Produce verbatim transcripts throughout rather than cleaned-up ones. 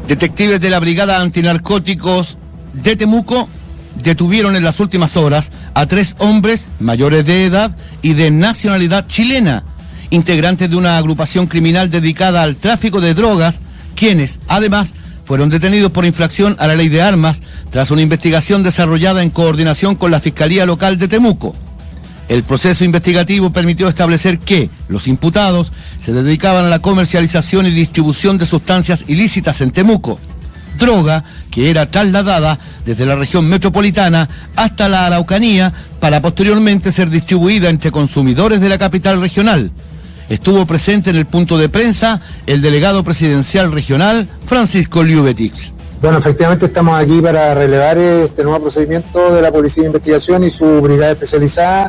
Detectives de la Brigada Antinarcóticos de Temuco detuvieron en las últimas horas a tres hombres mayores de edad y de nacionalidad chilena, integrantes de una agrupación criminal dedicada al tráfico de drogas, quienes, además, fueron detenidos por infracción a la ley de armas tras una investigación desarrollada en coordinación con la Fiscalía Local de Temuco. El proceso investigativo permitió establecer que los imputados se dedicaban a la comercialización y distribución de sustancias ilícitas en Temuco, droga que era trasladada desde la región metropolitana hasta la Araucanía para posteriormente ser distribuida entre consumidores de la capital regional. Estuvo presente en el punto de prensa el delegado presidencial regional, Francisco Liubetix. Bueno, efectivamente estamos aquí para relevar este nuevo procedimiento de la Policía de Investigación y su brigada especializada.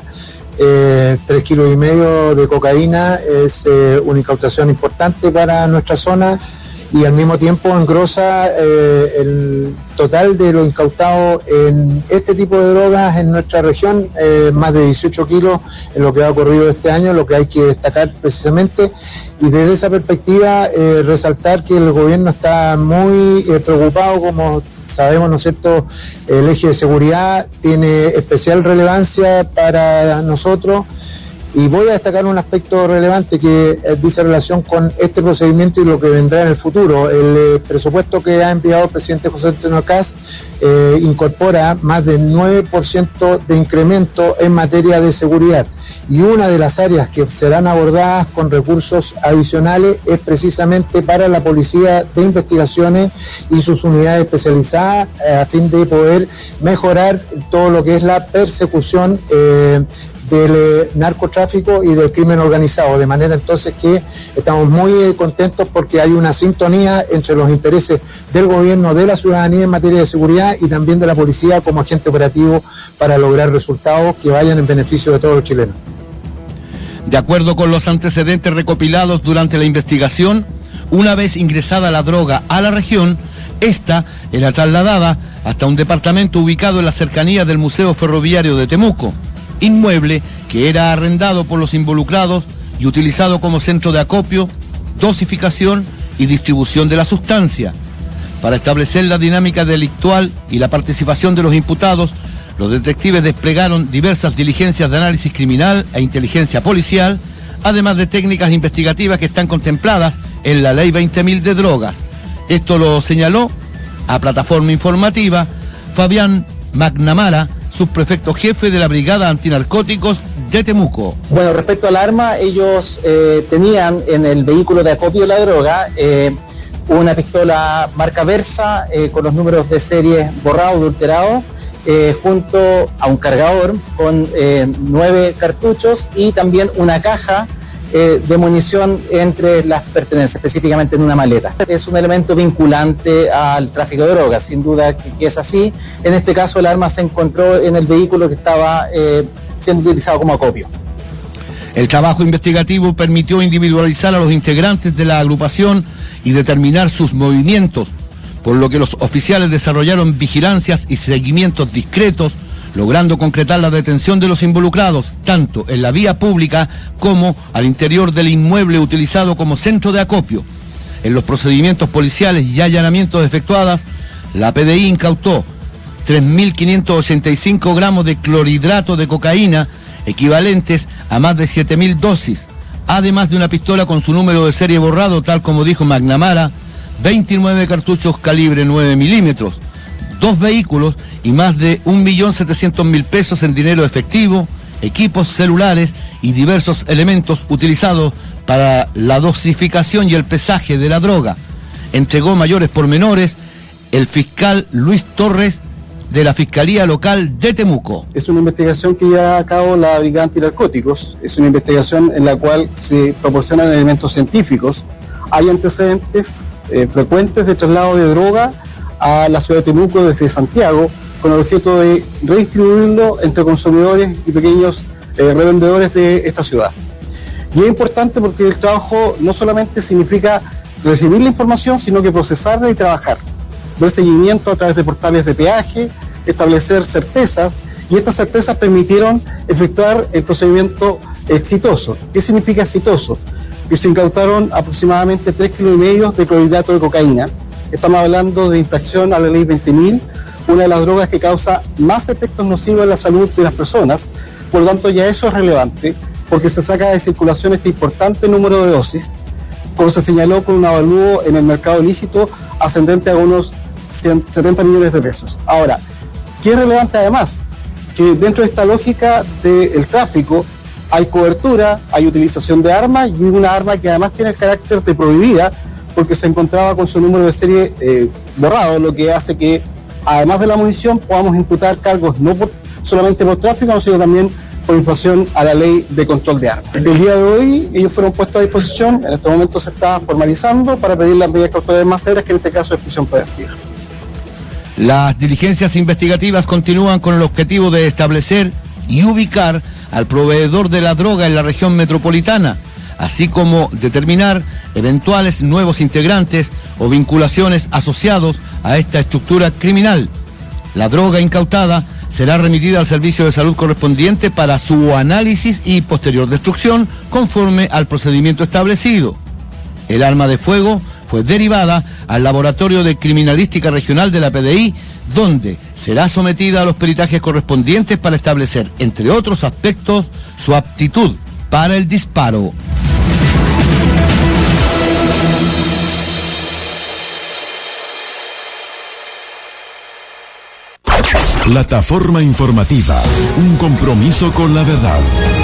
Eh, tres kilos y medio de cocaína es eh, una incautación importante para nuestra zona y al mismo tiempo engrosa eh, el total de lo incautado en este tipo de drogas en nuestra región, eh, más de dieciocho kilos en lo que ha ocurrido este año, lo que hay que destacar precisamente. Y desde esa perspectiva, eh, resaltar que el gobierno está muy eh, preocupado, como sabemos, ¿no es cierto?, el eje de seguridad tiene especial relevancia para nosotros. Y voy a destacar un aspecto relevante que dice relación con este procedimiento y lo que vendrá en el futuro. El eh, presupuesto que ha enviado el presidente José Antonio Kast eh, incorpora más del nueve por ciento de incremento en materia de seguridad. Y una de las áreas que serán abordadas con recursos adicionales es precisamente para la Policía de Investigaciones y sus unidades especializadas eh, a fin de poder mejorar todo lo que es la persecución eh, del eh, narcotráfico y del crimen organizado, de manera entonces que estamos muy eh, contentos porque hay una sintonía entre los intereses del gobierno, de la ciudadanía en materia de seguridad y también de la policía como agente operativo para lograr resultados que vayan en beneficio de todos los chilenos. De acuerdo con los antecedentes recopilados durante la investigación, una vez ingresada la droga a la región, esta era trasladada hasta un departamento ubicado en la cercanía del Museo Ferroviario de Temuco, inmueble que era arrendado por los involucrados y utilizado como centro de acopio, dosificación y distribución de la sustancia. Para establecer la dinámica delictual y la participación de los imputados, los detectives desplegaron diversas diligencias de análisis criminal e inteligencia policial, además de técnicas investigativas que están contempladas en la Ley veinte mil de drogas. Esto lo señaló a Plataforma Informativa Fabián McNamara, subprefecto jefe de la Brigada Antinarcóticos de Temuco. Bueno, respecto al arma, ellos eh, tenían en el vehículo de acopio de la droga eh, una pistola marca Versa eh, con los números de serie borrados, adulterados, eh, junto a un cargador con eh, nueve cartuchos y también una caja eh, de munición entre las pertenencias, específicamente en una maleta. Es un elemento vinculante al tráfico de drogas, sin duda que, que es así. En este caso el arma se encontró en el vehículo que estaba eh, siendo utilizado como acopio. El trabajo investigativo permitió individualizar a los integrantes de la agrupación y determinar sus movimientos, por lo que los oficiales desarrollaron vigilancias y seguimientos discretos, logrando concretar la detención de los involucrados, tanto en la vía pública como al interior del inmueble utilizado como centro de acopio. En los procedimientos policiales y allanamientos efectuados, la P D I incautó tres mil quinientos ochenta y cinco gramos de clorhidrato de cocaína, equivalentes a más de siete mil dosis, además de una pistola con su número de serie borrado, tal como dijo McNamara, veintinueve cartuchos calibre nueve milímetros, dos vehículos y más de un millón setecientos mil pesos en dinero efectivo, equipos celulares y diversos elementos utilizados para la dosificación y el pesaje de la droga. Entregó mayores pormenores el fiscal Luis Torres de la Fiscalía Local de Temuco. Es una investigación que lleva a cabo la Brigada Antinarcóticos, es una investigación en la cual se proporcionan elementos científicos. Hay antecedentes eh, frecuentes de traslado de droga a la ciudad de Temuco desde Santiago, con el objeto de redistribuirlo entre consumidores y pequeños eh, revendedores de esta ciudad. Y es importante porque el trabajo no solamente significa recibir la información, sino que procesarla y trabajar. Ver seguimiento a través de portales de peaje, establecer certezas, y estas certezas permitieron efectuar el procedimiento exitoso. ¿Qué significa exitoso? Que se incautaron aproximadamente tres kilos y medio de clorhidrato de cocaína, estamos hablando de infracción a la ley veinte mil, una de las drogas que causa más efectos nocivos en la salud de las personas. Por lo tanto, ya eso es relevante, porque se saca de circulación este importante número de dosis, como se señaló, con un avalúo en el mercado ilícito ascendente a unos setenta millones de pesos. Ahora, ¿qué es relevante además? Que dentro de esta lógica del tráfico hay cobertura, hay utilización de armas, y una arma que además tiene el carácter de prohibida, porque se encontraba con su número de serie eh, borrado, lo que hace que, además de la munición, podamos imputar cargos no por, solamente por tráfico, sino también por infracción a la ley de control de armas. El día de hoy ellos fueron puestos a disposición, en este momento se está formalizando para pedir las medidas cautelares más severas, que en este caso es prisión preventiva. Las diligencias investigativas continúan con el objetivo de establecer y ubicar al proveedor de la droga en la región metropolitana, así como determinar eventuales nuevos integrantes o vinculaciones asociados a esta estructura criminal. La droga incautada será remitida al servicio de salud correspondiente para su análisis y posterior destrucción conforme al procedimiento establecido. El arma de fuego fue derivada al Laboratorio de Criminalística Regional de la P D I, donde será sometida a los peritajes correspondientes para establecer, entre otros aspectos, su aptitud para el disparo. Plataforma informativa, un compromiso con la verdad.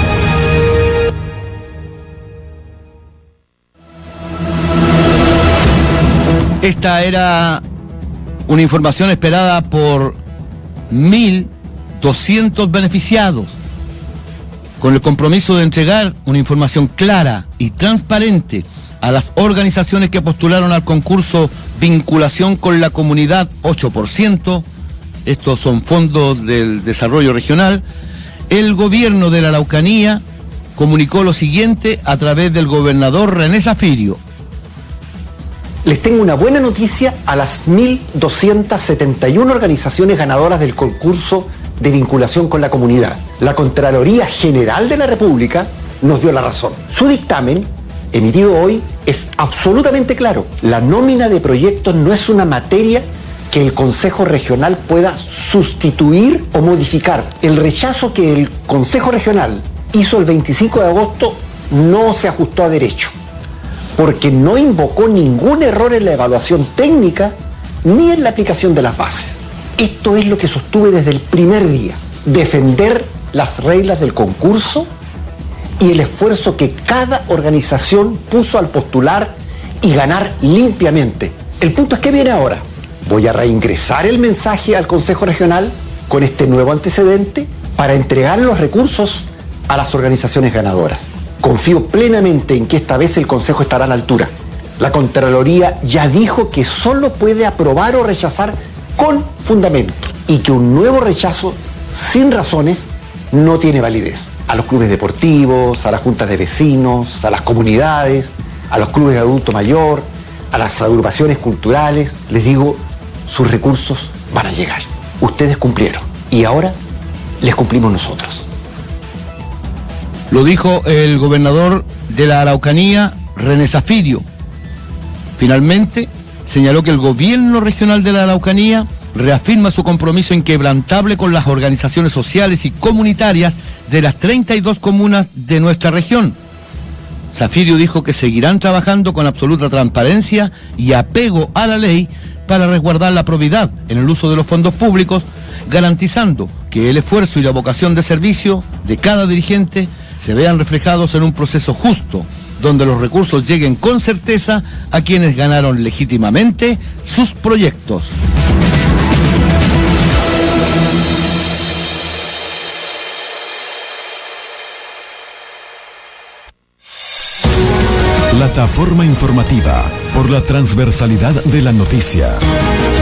Esta era una información esperada por mil doscientos beneficiados, con el compromiso de entregar una información clara y transparente a las organizaciones que postularon al concurso Vinculación con la Comunidad ocho por ciento. Estos son fondos del desarrollo regional. El gobierno de la Araucanía comunicó lo siguiente a través del gobernador René Zafirio. Les tengo una buena noticia a las mil doscientas setenta y una organizaciones ganadoras del concurso de vinculación con la comunidad. La Contraloría General de la República nos dio la razón. Su dictamen, emitido hoy, es absolutamente claro. La nómina de proyectos no es una materia que el Consejo Regional pueda sustituir o modificar. El rechazo que el Consejo Regional hizo el veinticinco de agosto no se ajustó a derecho, porque no invocó ningún error en la evaluación técnica ni en la aplicación de las bases. Esto es lo que sostuve desde el primer día: defender las reglas del concurso y el esfuerzo que cada organización puso al postular y ganar limpiamente. El punto es que viene ahora. Voy a reingresar el mensaje al Consejo Regional con este nuevo antecedente para entregar los recursos a las organizaciones ganadoras. Confío plenamente en que esta vez el Consejo estará a la altura. La Contraloría ya dijo que solo puede aprobar o rechazar con fundamento, y que un nuevo rechazo sin razones no tiene validez. A los clubes deportivos, a las juntas de vecinos, a las comunidades, a los clubes de adulto mayor, a las agrupaciones culturales, les digo, sus recursos van a llegar. Ustedes cumplieron y ahora les cumplimos nosotros. Lo dijo el gobernador de la Araucanía, René Zafirio. Finalmente, señaló que el gobierno regional de la Araucanía reafirma su compromiso inquebrantable con las organizaciones sociales y comunitarias de las treinta y dos comunas de nuestra región. Zafirio dijo que seguirán trabajando con absoluta transparencia y apego a la ley para resguardar la probidad en el uso de los fondos públicos, garantizando que el esfuerzo y la vocación de servicio de cada dirigente se vean reflejados en un proceso justo, donde los recursos lleguen con certeza a quienes ganaron legítimamente sus proyectos. Plataforma informativa por la transversalidad de la noticia.